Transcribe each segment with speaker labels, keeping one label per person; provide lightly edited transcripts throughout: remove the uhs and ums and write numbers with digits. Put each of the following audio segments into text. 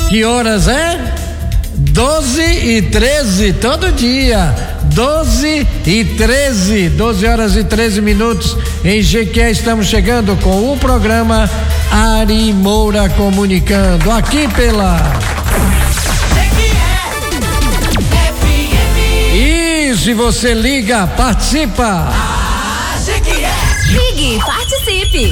Speaker 1: Que horas é? 12h13, todo dia. 12h13, 12 horas e 13 minutos. Em Jequié estamos chegando com o programa Ari Moura Comunicando, aqui pela Isso, e você liga, participa.
Speaker 2: Ligue, participe.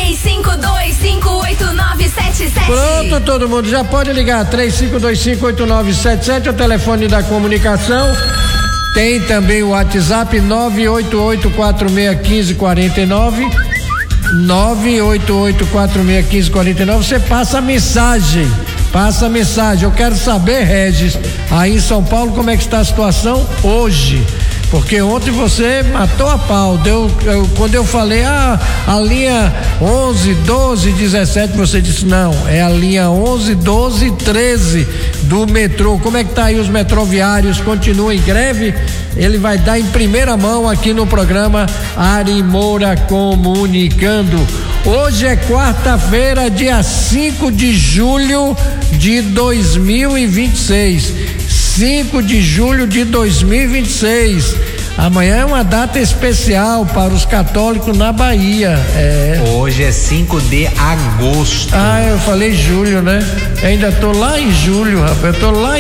Speaker 2: 35258977.
Speaker 1: Pronto, todo mundo já pode ligar. 35258977 é o telefone da comunicação. Tem também o WhatsApp 988461549. 988461549. Você passa a mensagem. Eu quero saber, Regis, aí em São Paulo, como é que está a situação hoje? Porque ontem você matou a pau. Quando eu falei, a linha 11, 12, 17, você disse não, é a linha 11, 12 e 13 do metrô. Como é que tá aí os metroviários? Continuam em greve? Ele vai dar em primeira mão aqui no programa Ari Moura Comunicando. Hoje é quarta-feira, dia 5 de julho de 2026. 5 de julho de 2026. Amanhã é uma data especial para os católicos na Bahia.
Speaker 3: Hoje é 5 de agosto.
Speaker 1: Eu falei julho, né? Eu ainda tô lá em julho, rapaz.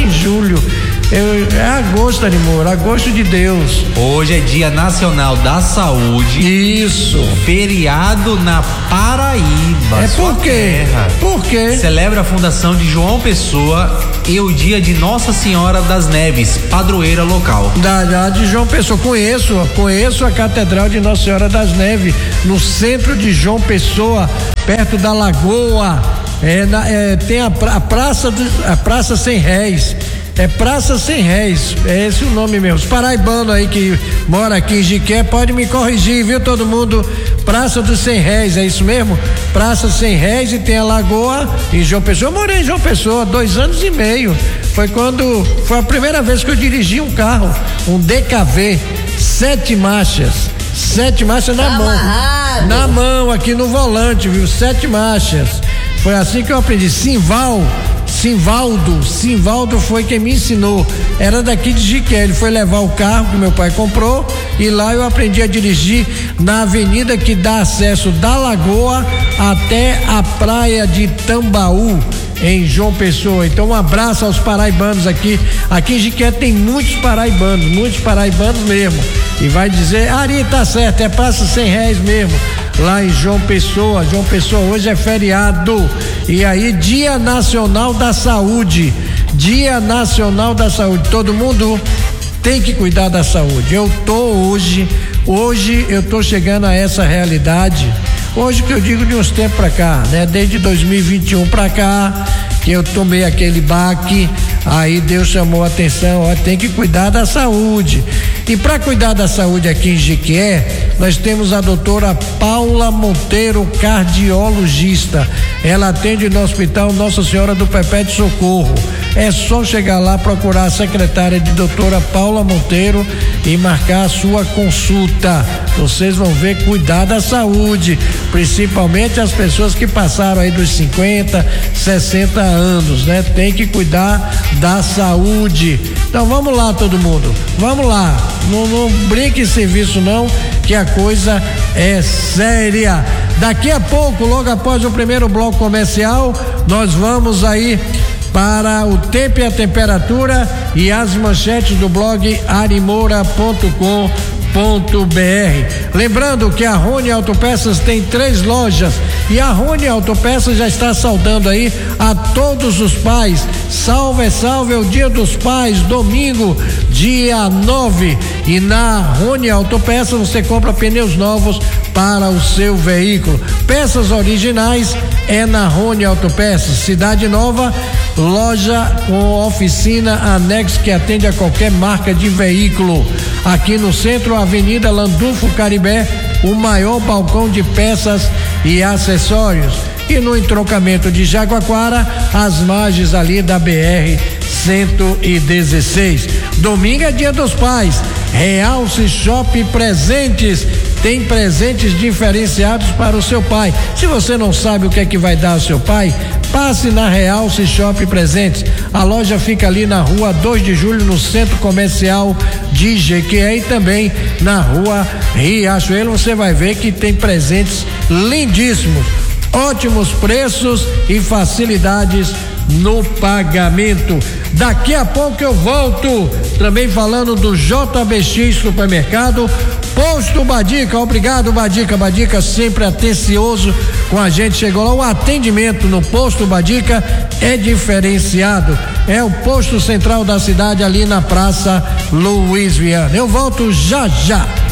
Speaker 1: É agosto, Ari Moura, agosto de Deus.
Speaker 3: Hoje é Dia Nacional da Saúde.
Speaker 1: Isso.
Speaker 3: Feriado na Paraíba.
Speaker 1: Por quê? Por quê?
Speaker 3: Celebra a fundação de João Pessoa e o dia de Nossa Senhora das Neves, padroeira local.
Speaker 1: De João Pessoa, conheço a Catedral de Nossa Senhora das Neves, no centro de João Pessoa, perto da Lagoa. Tem a Praça 100 Réis. É Praça 100 Réis, é esse o nome mesmo. Os paraibanos aí que mora aqui em Jequié, pode me corrigir, viu todo mundo? Praça dos 100 Réis, é isso mesmo? Praça 100 Réis, e tem a Lagoa em João Pessoa. Eu morei em João Pessoa 2 anos e meio. Foi a primeira vez que eu dirigi um carro, um DKV, 7 marchas na mão. Na mão, aqui no volante, viu? 7 marchas. Foi assim que eu aprendi. Simvaldo foi quem me ensinou. Era daqui de Jequié. Ele foi levar o carro que meu pai comprou e lá eu aprendi a dirigir na avenida que dá acesso da Lagoa até a praia de Tambaú, em João Pessoa. Então um abraço aos paraibanos aqui. Aqui em Jequié tem muitos paraibanos mesmo. E vai dizer, Ari, tá certo, é Praça 100 Réis mesmo. Lá em João Pessoa hoje é feriado, e aí Dia Nacional da Saúde, todo mundo tem que cuidar da saúde. Hoje eu tô chegando a essa realidade, hoje que eu digo de uns tempos pra cá, né? Desde 2021 pra cá, que eu tomei aquele baque, aí Deus chamou a atenção, tem que cuidar da saúde. E para cuidar da saúde aqui em Jequié, nós temos a doutora Paula Monteiro, cardiologista. Ela atende no Hospital Nossa Senhora do Perpétuo Socorro. É só chegar lá, procurar a secretária de doutora Paula Monteiro e marcar a sua consulta. Vocês vão ver, cuidar da saúde, principalmente as pessoas que passaram aí dos 50, 60 anos, né? Tem que cuidar da saúde. Então vamos lá, todo mundo, vamos lá, não brinque em serviço não, que a coisa é séria. Daqui a pouco, logo após o primeiro bloco comercial, nós vamos aí para o tempo e a temperatura e as manchetes do blog arimoura.com.br. Lembrando que a Rony Autopeças tem 3 lojas e a Rony Autopeças já está saudando aí a todos os pais. Salve é o Dia dos Pais, domingo, dia 9. E na Rony Autopeças você compra pneus novos para o seu veículo. Peças originais é na Rony Autopeças. Cidade Nova, loja com oficina anexo que atende a qualquer marca de veículo. Aqui no centro, Avenida Landulfo Caribé, o maior balcão de peças e acessórios. E no entroncamento de Jaguaquara, as margens ali da BR 116. Domingo é Dia dos Pais. Realce Shopping Presentes tem presentes diferenciados para o seu pai. Se você não sabe o que é que vai dar ao seu pai, passe na Realce Shop Presentes. A loja fica ali na rua 2 de Julho, no Centro Comercial de Jequié, e também na rua Riachuelo. Você vai ver que tem presentes lindíssimos, ótimos preços e facilidades no pagamento. Daqui a pouco eu volto também falando do JBX Supermercado Posto Badica. Obrigado, Badica. Badica sempre atencioso com a gente. Chegou lá, o atendimento no Posto Badica é diferenciado. É o posto central da cidade, ali na Praça Luiz Viana. Eu volto já já.